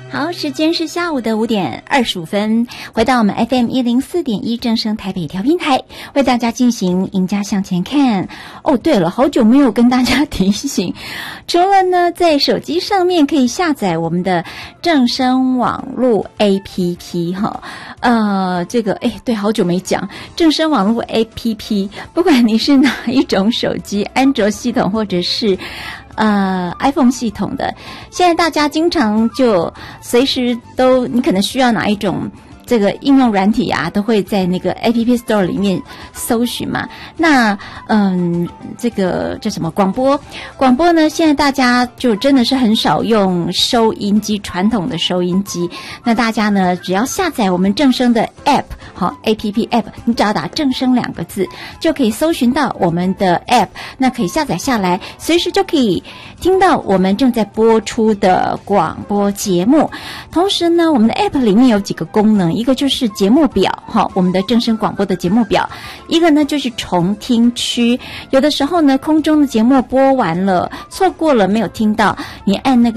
好，时间是下午的5:25，回到我们 FM104.1 正声台北调频台，为大家进行赢家向前看。哦，对了，好久没有跟大家提醒，除了呢在手机上面可以下载我们的正声网络 APP 哈，这个对，好久没讲正声网络 APP， 不管你是哪一种手机，安卓系统或者是iPhone 系统的，现在大家经常就随时都，你可能需要哪一种这个应用软体啊，都会在那个 App Store 里面搜寻嘛。那这个叫什么广播呢？现在大家就真的是很少用收音机，传统的收音机。那大家呢，只要下载我们正声的 App， 好 APP App， 你只要打正声2个字，就可以搜寻到我们的 App， 那可以下载下来，随时就可以听到我们正在播出的广播节目。同时呢，我们的 App 里面有几个功能，一个就是节目表，我们的正声广播的节目表；一个呢就是重听区，有的时候呢空中的节目播完了，错过了没有听到，你按那个